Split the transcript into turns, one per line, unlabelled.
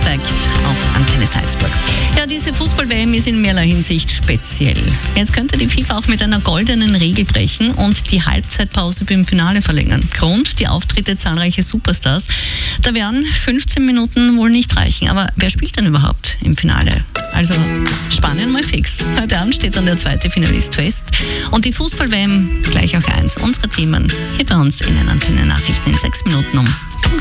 Respect auf Antenne Salzburg. Ja, diese Fußball-WM ist in mehrerlei Hinsicht speziell. Jetzt könnte die FIFA auch mit einer goldenen Regel brechen und die Halbzeitpause beim Finale verlängern. Grund, die Auftritte zahlreicher Superstars. Da werden 15 Minuten wohl nicht reichen. Aber wer spielt denn überhaupt im Finale? Also Spanien mal fix. Heute Abend steht dann der zweite Finalist fest. Und die Fußball-WM gleich auch eins unserer Themen hier bei uns in den Antenne-Nachrichten in 6 Minuten um Punkt